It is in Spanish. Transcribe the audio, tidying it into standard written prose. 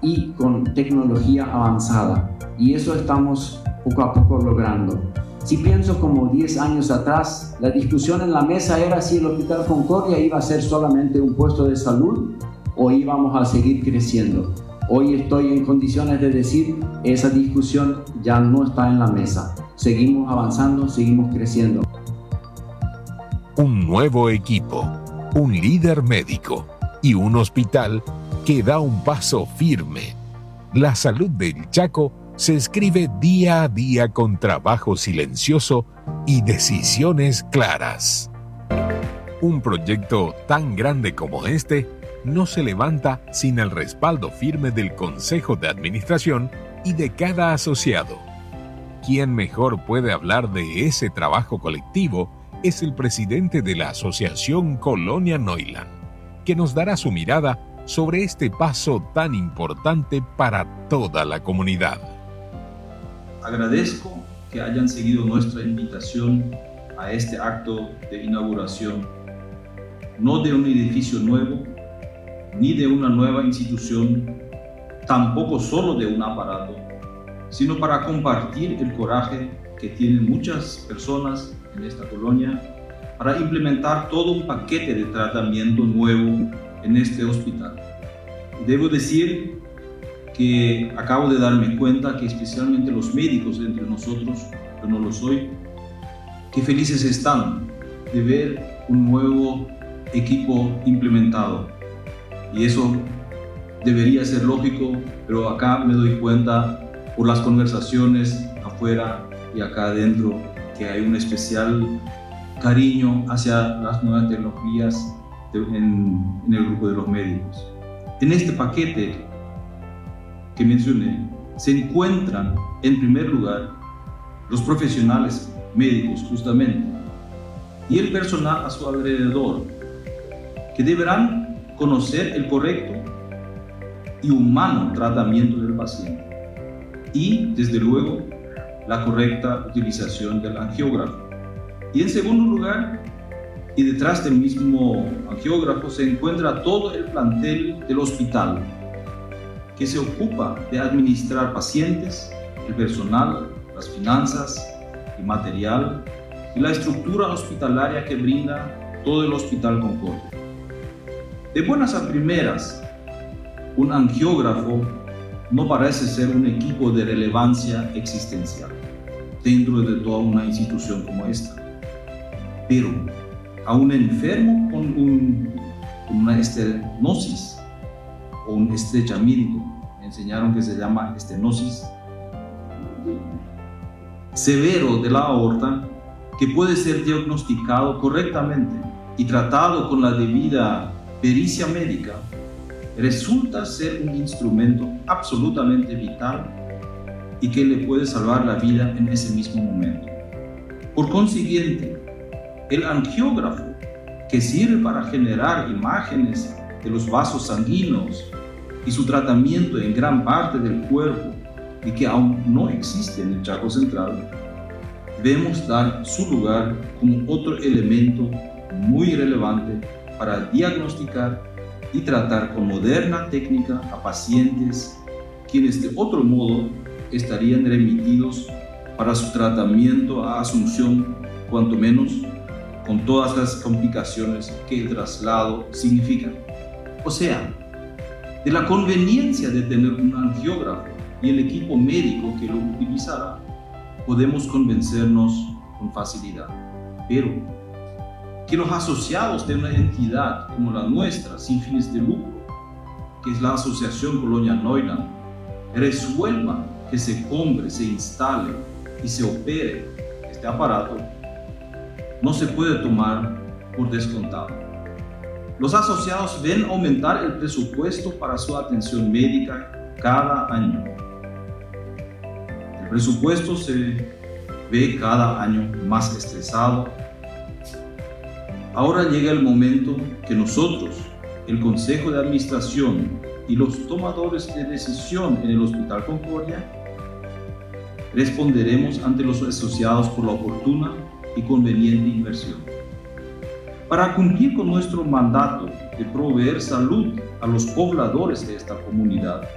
y con tecnología avanzada. Y eso estamos poco a poco logrando. Si pienso como 10 años atrás, la discusión en la mesa era si el Hospital Concordia iba a ser solamente un puesto de salud o íbamos a seguir creciendo. Hoy estoy en condiciones de decir, esa discusión ya no está en la mesa. Seguimos avanzando, seguimos creciendo. Un nuevo equipo, un líder médico y un hospital que da un paso firme. La salud del Chaco se escribe día a día con trabajo silencioso y decisiones claras. Un proyecto tan grande como este no se levanta sin el respaldo firme del Consejo de Administración y de cada asociado. ¿Quién mejor puede hablar de ese trabajo colectivo? Es el presidente de la Asociación Colonia Neuland, que nos dará su mirada sobre este paso tan importante para toda la comunidad. Agradezco que hayan seguido nuestra invitación a este acto de inauguración, no de un edificio nuevo, ni de una nueva institución, tampoco solo de un aparato, sino para compartir el coraje que tienen muchas personas en esta colonia para implementar todo un paquete de tratamiento nuevo en este hospital. Debo decir que acabo de darme cuenta que especialmente los médicos entre nosotros, yo no lo soy, que felices están de ver un nuevo equipo implementado. Y eso debería ser lógico, pero acá me doy cuenta por las conversaciones afuera y acá adentro que hay un especial cariño hacia las nuevas tecnologías en el grupo de los médicos. En este paquete que mencioné se encuentran en primer lugar los profesionales médicos justamente y el personal a su alrededor, que deberán conocer el correcto y humano tratamiento del paciente y, desde luego, la correcta utilización del angiógrafo. Y en segundo lugar, y detrás del mismo angiógrafo, se encuentra todo el plantel del hospital, que se ocupa de administrar pacientes, el personal, las finanzas, el material y la estructura hospitalaria que brinda todo el Hospital Concordia. De buenas a primeras, un angiógrafo no parece ser un equipo de relevancia existencial dentro de toda una institución como esta. Pero a un enfermo con una estenosis o un estrechamiento, me enseñaron que se llama estenosis, severo de la aorta, que puede ser diagnosticado correctamente y tratado con la debida pericia médica, resulta ser un instrumento absolutamente vital y que le puede salvar la vida en ese mismo momento. Por consiguiente, el angiógrafo, que sirve para generar imágenes de los vasos sanguíneos y su tratamiento en gran parte del cuerpo y que aún no existe en el Chaco Central, debemos dar su lugar como otro elemento muy relevante para diagnosticar y tratar con moderna técnica a pacientes quienes de otro modo estarían remitidos para su tratamiento a Asunción, cuanto menos con todas las complicaciones que el traslado significa. O sea, de la conveniencia de tener un angiógrafo y el equipo médico que lo utilizará, podemos convencernos con facilidad. Pero que los asociados de una entidad como la nuestra, sin fines de lucro, que es la Asociación Colonia Neuland, resuelvan que se compre, se instale y se opere este aparato, no se puede tomar por descontado. Los asociados ven aumentar el presupuesto para su atención médica cada año. El presupuesto se ve cada año más estresado. Ahora llega el momento que nosotros, el Consejo de Administración y los tomadores de decisión en el Hospital Concordia, responderemos ante los asociados por la oportuna y conveniente inversión. Para cumplir con nuestro mandato de proveer salud a los pobladores de esta comunidad,